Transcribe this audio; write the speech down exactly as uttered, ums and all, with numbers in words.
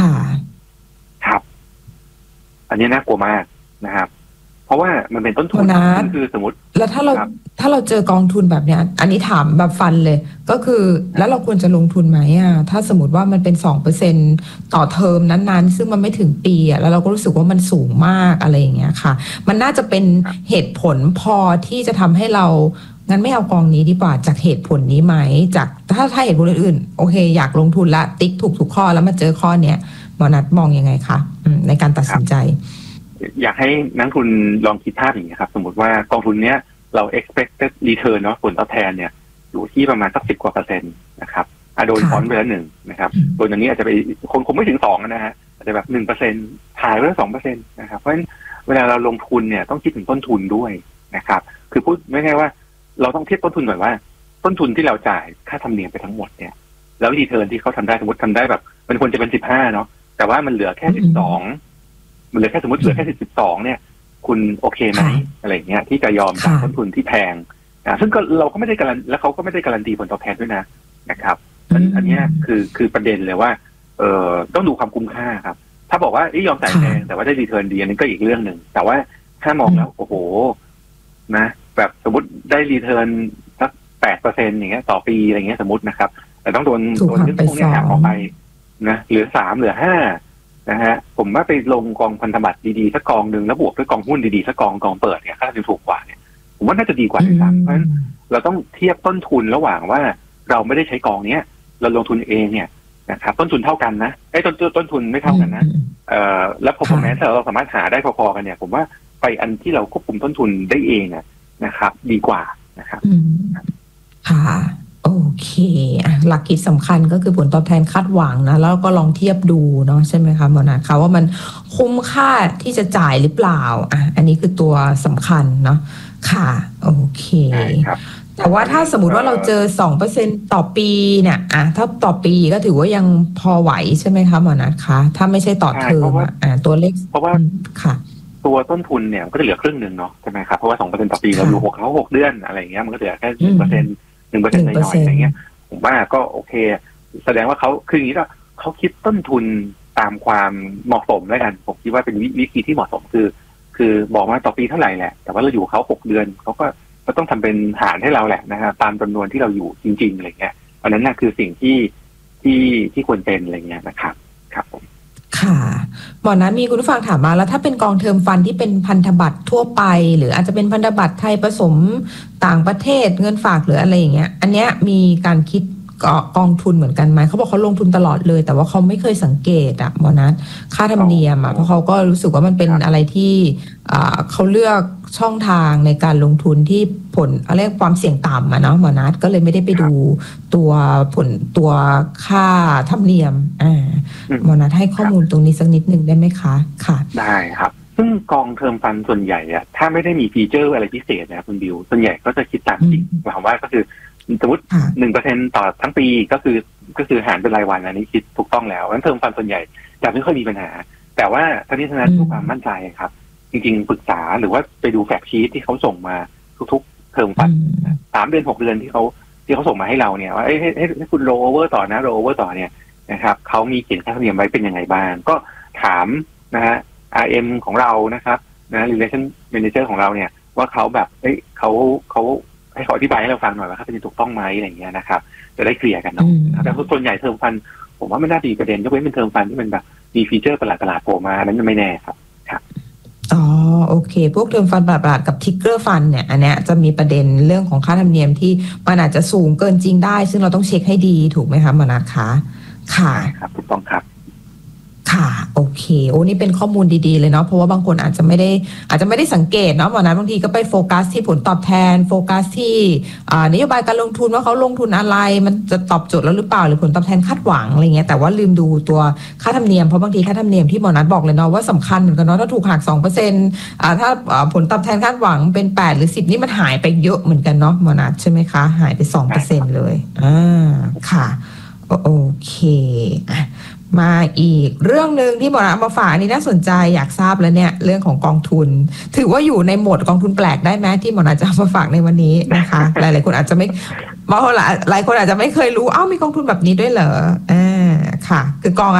ค่ะครับอันนี้น่ากลัวมากนะครับเพราะว่ามันเป็นต้นทุนคือสมมติแล้วถ้าเราถ้าเราเจอกองทุนแบบเนี้ยอันนี้ถามแบบฟันเลยก็คือแล้วเราควรจะลงทุนไหมอ่ะถ้าสมมติว่ามันเป็นสองเปอร์เซ็นต่อเทอมนั้นๆซึ่งมันไม่ถึงปีอ่ะแล้วเราก็รู้สึกว่ามันสูงมากอะไรอย่างเงี้ยค่ะมันน่าจะเป็นเหตุผลพอที่จะทำให้เรางั้นไม่เอากองนี้ดีกว่าจากเหตุผลนี้ไหมจากถ้าถ้าเหตุผลอื่นๆโอเคอยากลงทุนละติ๊กถูกทุกข้อแล้วมาเจอข้อเนี้ยหมอนัทมองยังไงคะในการตัดสินใจอยากให้นักทุนลองคิดภาพอย่างนี้ครับสมมติว่ากองทุนเนี้ยเรา expected return เนาะผลตอบแทนเนี่ยอยู่ที่ประมาณสักสิบกว่าเปอร์เซ็นต์นะครับอ่ะโดนฟอนต์ไปแล้วหนึ่งนะครับโดยอันนี้อาจจะไปคนคงไม่ถึงสองนะฮะอาจจะแบบหนึ่งเปอร์เซ็นต์ถ่ายไว้สองเปอร์เซ็นต์นะครับเพราะฉะนั้นเวลาเราลงทุนเนี่ยต้องคิดถึงต้นทุนด้วยนะครับคือพูดไม่ใช่ว่าเราต้องเทียบต้นทุนก่อนว่าต้นทุนที่เราจ่ายค่าธรรมเนียมไปทั้งหมดเนี่ยแล้วรีเทิร์นที่เขาทำได้สมมติทำได้แบบมันควรจะเป็นสิบห้าเนาะแต่ว่ามันเหลือแค่สิบสองมันเหลือแค่สมมติเหลือแค่สิบสองเนี่ยคุณโอเคไหมอะไรเงี้ยที่จะยอมจ่ายต้นทุนที่แพงนะซึ่งก็เราก็ไม่ได้การันแล้วเขาก็ไม่ได้การันตีผลตอบแทนด้วยนะนะครับอันอันนี้คือคือประเด็นเลยว่าเอ่อต้องดูความคุ้มค่าครับถ้าบอกว่ายอมจ่ายแพงแต่ว่าได้รีเทิร์นดีอันนี้ก็อีกเรื่องหนึ่งแต่ว่าถ้ามองแล้วโอ้โหนะแบบสมมติได้รีเทิร์นสักแปดเปอร์เซ็นต์อย่างเงี้ยต่อปีอะไรเงี้ยสมมตินะครับแต่ต้องโดนโดนเรื่องพวกนี้หักออกไปนะเหลือสามเหลือห้านะฮะผมว่าไปลงกองพันธบัตรดีๆสักกองหนึ่งแล้วบวกด้วยกองหุ้นดีๆสักกองกองเปิดเนี่ยค่าจะถูกกว่าเนี่ยผมว่าน่าจะดีกว่าด้วยซ้ำเพราะฉะนั้นเราต้องเทียบต้นทุนระหว่างว่าเราไม่ได้ใช้กองเนี้ยเราลงทุนเองเนี่ยนะครับต้นทุนเท่ากันนะไอ้ต้นต้นทุนไม่เท่ากันนะเอ่อแล้ว performance เราสามารถหาได้พอๆกันเนี่ยผมว่าไปอันที่เราควบคุมต้นทุนได้เองนะครับดีกว่านะครับค่ะโอเคหลักคิดสำคัญก็คือผลตอบแทนคาดหวังนะแล้วก็ลองเทียบดูเนาะใช่ไหมคะหมอนัทคะว่ามันคุ้มค่าที่จะจ่ายหรือเปล่าอ่ะอันนี้คือตัวสำคัญเนาะค่ะโอเคแต่ว่าถ้าสมมติว่าเราเจอ สองเปอร์เซ็นต์ ต่อปีเนี่ยอ่ะถ้าต่อปีก็ถือว่ายังพอไหวใช่ไหมคะหมอนัทคะถ้าไม่ใช่ต่อเทอมอ่ะตัวเลขเพราะว่าค่ะตัวต้นทุนเนี่ยก็จะเหลือครึ่งหนึ่งเนาะใช่ไหมครับเพราะว่า สองเปอร์เซ็นต์ ต่อปีเราอยู่หกเขาหกเดือนอะไรอย่างเงี้ยมันก็เหลือแค่ หนึ่งเปอร์เซ็นต์ หนึ่งเปอร์เซ็นต์หน่อยๆอะไรเงี้ยผมว่าก็โอเคแสดงว่าเขาคืออย่างนี้ก็เขาคิดต้นทุนตามความเหมาะสมแล้วกันผมคิดว่าเป็นวิธีที่เหมาะสมคือคือบอกว่าต่อปีเท่าไหร่แหละแต่ว่าเราอยู่เขาหกเดือนเขาก็ก็ต้องทำเป็นหารให้เราแหละนะฮะตามจำนวนที่เราอยู่จริงๆอะไรเงี้ยอันนั้นน่ะคือสิ่งที่ที่ที่ควรเป็นอะไรเงี้ยนะครับครับผมค่ะหมอนัทมีคุณผู้ฟังถามมาแล้วถ้าเป็นกองเทอมฟันที่เป็นพันธบัตรทั่วไปหรืออาจจะเป็นพันธบัตรไทยผสมต่างประเทศเงินฝากหรืออะไรอย่างเงี้ยอันเนี้ยมีการคิดกองทุนเหมือนกันไหมเขาบอกเขาลงทุนตลอดเลยแต่ว่าเขาไม่เคยสังเกตอะหมอนัทค่าธรรมเนียมอะเพราะเขาก็รู้สึกว่ามันเป็นอะไรที่เขาเลือกช่องทางในการลงทุนที่ผลอะไรความเสี่ยงต่ำอะเนาะหมอนัทก็เลยไม่ได้ไปดูตัวผลตัวค่าธรรมเนียมอ่าหมอนัทให้ข้อมูลตรงนี้สักนิดนึงได้ไหมคะค่ะได้ครับซึ่งกองเทอมฟันส่วนใหญ่อะถ้าไม่ได้มีฟีเจอร์อะไรพิเศษนะคุณบิวส่วนใหญ่ก็จะคิดตามจริงหมายความว่าก็คือสมมติหนึ่งเปอร์เซ็นต์ต่อทั้งปีก็คือก็คือหารเป็นรายวันอันนี้คิดถูกต้องแล้วงั้นเทอมฟันส่วนใหญ่จะไม่ค่อยมีปัญหาแต่ว่าทั้งนี้ทั้งนั้นทุกความมั่นใจครับจริงๆปรึกษาหรือว่าไปดูแฟกชีทที่เขาส่งมาทุกๆเทอมฟันสามเดือนหกเดือนที่เขาที่เขาส่งมาให้เราเนี่ยว่าให้ให้ให้คุณโรเวอร์ต่อนะโรเวอร์ต่อเนี่ยนะครับเขามีเขียนค่าธรรมเนียมไว้เป็นยังไงบ้างก็ถามนะฮะ อาร์ เอ็ม ของเรานะครับนะ Relation Manager ของเราเนี่ยว่าเขาแบบเอ้ยเขาเขาให้เขาอธิบายให้เราฟังหน่อยว่าเขาเป็นถูกต้องไหมอะไรอย่างเงี้ยนะครับจะได้เคลียร์กันเนาะแต่ส่วนใหญ่เทอมฟันผมว่าไม่น่ามีประเด็นยกเว้นเป็นเทอมฟันที่มันแบบมีฟีเจอร์ประหลาดๆโผล่มานั้นไม่แน่ครับครับอ๋อโอเคพวกเทอมฟันประหลาดกับทิกเกอร์ฟันเนี่ยอันเนี้ยจะมีประเด็นเรื่องของค่าธรรมเนียมที่มันอาจจะสูงเกินจริงได้ซึ่งเราต้องเช็คให้ดีถูกไหมคะหมอนัทคะค่ะครับถูกต้องครับค่ะโอเคโอ้นี่เป็นข้อมูลดีๆเลยเนาะเพราะว่าบางคนอาจจะไม่ได้อาจจะไม่ได้สังเกตเนาะหมอนัทบางทีก็ไปโฟกัสที่ผลตอบแทนโฟกัสที่นโยบายการลงทุนว่าเขาลงทุนอะไรมันจะตอบโจทย์แล้วหรือเปล่าหรือผลตอบแทนคาดหวังอะไรเงี้ยแต่ว่าลืมดูตัวค่าธรรมเนียมเพราะบางทีค่าธรรมเนียมที่หมอนัทบอกเลยเนาะว่าสำคัญเหมือนกันเนาะถ้าถูกหัก สองเปอร์เซ็นต์ อ่าถ้าผลตอบแทนคาดหวังเป็นแปดหรือสิบนี่มันหายไปเยอะเหมือนกันเนาะหมอนัทใช่ไหมคะหายไป สองเปอร์เซ็นต์ เลยอ่าค่ะโอเคมาอีกเรื่องนึงที่หมอนัทมาฝากอันนี้น่าสนใจอยากทราบแล้วเนี่ยเรื่องของกองทุนถือว่าอยู่ในโหมดกองทุนแปลกได้ไหมที่หมอนัทจะมาฝากในวันนี้นะคะหลายๆคนอาจจะไม่บางคนหลายคนอาจจะไม่เคยรู้อ้าวมีกองทุนแบบนี้ด้วยเหรออ่าค่ะคือกอง